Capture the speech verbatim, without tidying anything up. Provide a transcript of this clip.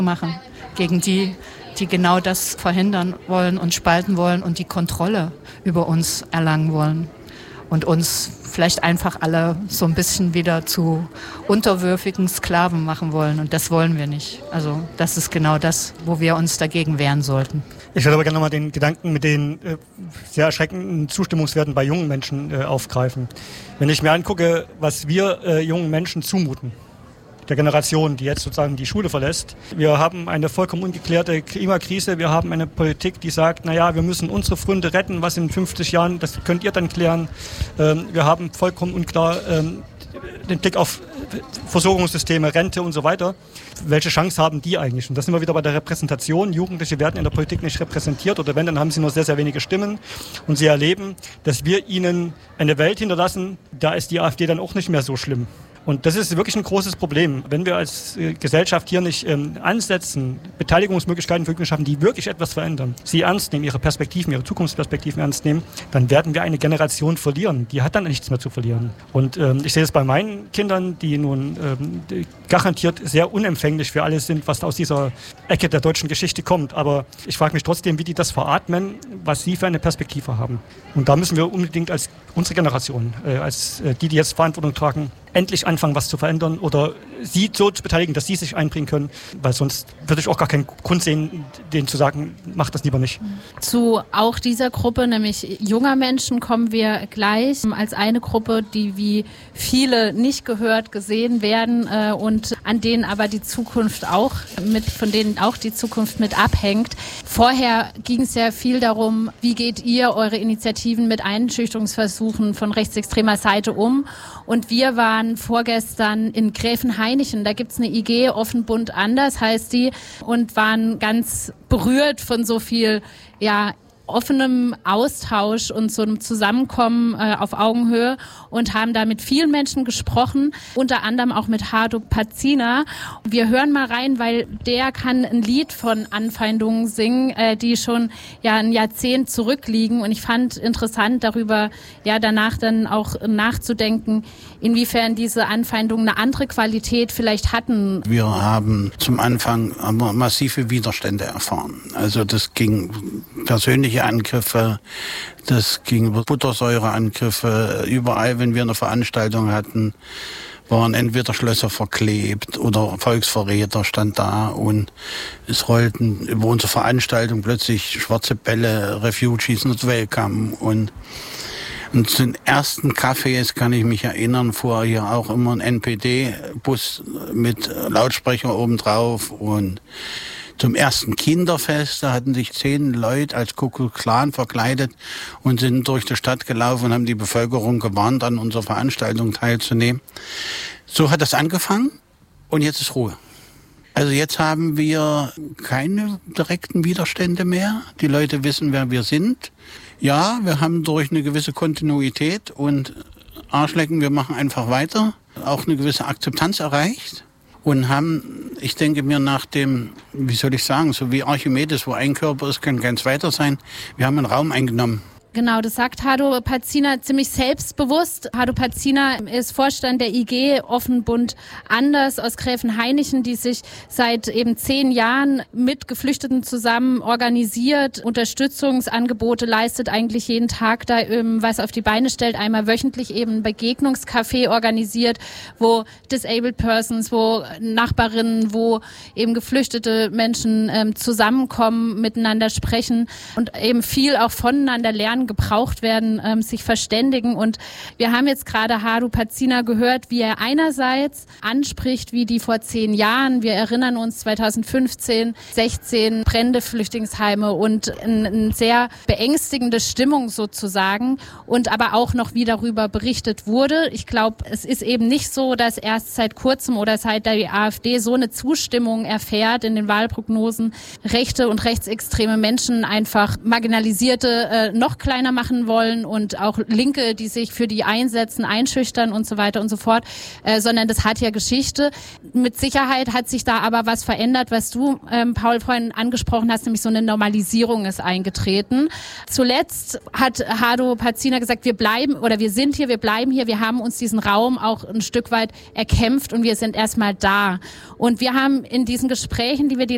machen gegen die, die genau das verhindern wollen und spalten wollen und die Kontrolle über uns erlangen wollen und uns vielleicht einfach alle so ein bisschen wieder zu unterwürfigen Sklaven machen wollen. Und das wollen wir nicht. Also das ist genau das, wo wir uns dagegen wehren sollten. Ich würde aber gerne nochmal den Gedanken mit den äh, sehr erschreckenden Zustimmungswerten bei jungen Menschen äh, aufgreifen. Wenn ich mir angucke, was wir äh, jungen Menschen zumuten, der Generation, die jetzt sozusagen die Schule verlässt. Wir haben eine vollkommen ungeklärte Klimakrise. Wir haben eine Politik, die sagt, naja, wir müssen unsere Pfründe retten, was in fünfzig Jahren, das könnt ihr dann klären. Ähm, wir haben vollkommen unklar ähm, den Blick auf Versorgungssysteme, Rente und so weiter. Welche Chance haben die eigentlich? Und das sind wir wieder bei der Repräsentation. Jugendliche werden in der Politik nicht repräsentiert oder wenn, dann haben sie nur sehr, sehr wenige Stimmen. Und sie erleben, dass wir ihnen eine Welt hinterlassen, da ist die AfD dann auch nicht mehr so schlimm. Und das ist wirklich ein großes Problem. Wenn wir als äh, Gesellschaft hier nicht ähm, ansetzen, Beteiligungsmöglichkeiten für Jugendliche schaffen, die wirklich etwas verändern, sie ernst nehmen, ihre Perspektiven, ihre Zukunftsperspektiven ernst nehmen, dann werden wir eine Generation verlieren. Die hat dann nichts mehr zu verlieren. Und ähm, ich sehe es bei meinen Kindern, die nun ähm, die garantiert sehr unempfänglich für alles sind, was aus dieser Ecke der deutschen Geschichte kommt. Aber ich frage mich trotzdem, wie die das veratmen, was sie für eine Perspektive haben. Und da müssen wir unbedingt als unsere Generation, äh, als äh, die, die jetzt Verantwortung tragen, endlich anfangen, was zu verändern oder sie so zu beteiligen, dass sie sich einbringen können, weil sonst würde ich auch gar keinen Grund sehen, denen zu sagen, macht das lieber nicht. Zu auch dieser Gruppe, nämlich junger Menschen, kommen wir gleich als eine Gruppe, die wie viele nicht gehört, gesehen werden äh, und an denen aber die Zukunft auch mit, von denen auch die Zukunft mit abhängt. Vorher ging es ja viel darum, wie geht ihr eure Initiativen mit Einschüchterungsversuchen von rechtsextremer Seite um? Und wir waren vorgestern in Gräfenhainichen, da gibt's eine I G, Offen Bunt Anders heißt die, und waren ganz berührt von so viel, ja, offenem Austausch und so einem Zusammenkommen äh, auf Augenhöhe und haben da mit vielen Menschen gesprochen, unter anderem auch mit Hardo Pazina. Wir hören mal rein, weil der kann ein Lied von Anfeindungen singen, äh, die schon ja ein Jahrzehnt zurückliegen, und ich fand interessant, darüber ja danach dann auch nachzudenken, inwiefern diese Anfeindungen eine andere Qualität vielleicht hatten. Wir haben zum Anfang massive Widerstände erfahren. Also das ging persönliche Angriffe, das ging über Buttersäureangriffe. Überall, wenn wir eine Veranstaltung hatten, waren entweder Schlösser verklebt oder Volksverräter stand da, und es rollten über unsere Veranstaltung plötzlich schwarze Bälle, Refugees not welcome, und Und zu den ersten Cafés kann ich mich erinnern, fuhr hier auch immer ein N P D-Bus mit Lautsprecher obendrauf. Und zum ersten Kinderfest, da hatten sich zehn Leute als Ku Klux Klan verkleidet und sind durch die Stadt gelaufen und haben die Bevölkerung gewarnt, an unserer Veranstaltung teilzunehmen. So hat das angefangen, und jetzt ist Ruhe. Also jetzt haben wir keine direkten Widerstände mehr. Die Leute wissen, wer wir sind. Ja, wir haben durch eine gewisse Kontinuität und Arschlecken, wir machen einfach weiter, auch eine gewisse Akzeptanz erreicht und haben, ich denke mir, nach dem, wie soll ich sagen, so wie Archimedes, wo ein Körper ist, kann kein zweiter sein, wir haben einen Raum eingenommen. Genau, das sagt Hardo Pazina ziemlich selbstbewusst. Hardo Pazina ist Vorstand der I G Offen Bunt Anders aus Gräfenhainichen, die sich seit eben zehn Jahren mit Geflüchteten zusammen organisiert, Unterstützungsangebote leistet, eigentlich jeden Tag da was auf die Beine stellt, einmal wöchentlich eben ein Begegnungscafé organisiert, wo Disabled Persons, wo Nachbarinnen, wo eben geflüchtete Menschen ähm, zusammenkommen, miteinander sprechen und eben viel auch voneinander lernen, gebraucht werden, ähm, sich verständigen. Und wir haben jetzt gerade Hardo Pazina gehört, wie er einerseits anspricht, wie die vor zehn Jahren, wir erinnern uns zweitausendfünfzehn, sechzehn Brände, Flüchtlingsheime und eine ein sehr beängstigende Stimmung sozusagen, und aber auch noch, wie darüber berichtet wurde. Ich glaube, es ist eben nicht so, dass erst seit kurzem oder seit der AfD so eine Zustimmung erfährt in den Wahlprognosen, rechte und rechtsextreme Menschen einfach marginalisierte äh, noch kleiner machen wollen und auch Linke, die sich für die einsetzen, einschüchtern und so weiter und so fort, äh, sondern das hat ja Geschichte. Mit Sicherheit hat sich da aber was verändert, was du, ähm, Paul, vorhin angesprochen hast, nämlich so eine Normalisierung ist eingetreten. Zuletzt hat Hardo Pazina gesagt, wir bleiben oder wir sind hier, wir bleiben hier, wir haben uns diesen Raum auch ein Stück weit erkämpft und wir sind erstmal da. Und wir haben in diesen Gesprächen, die wir die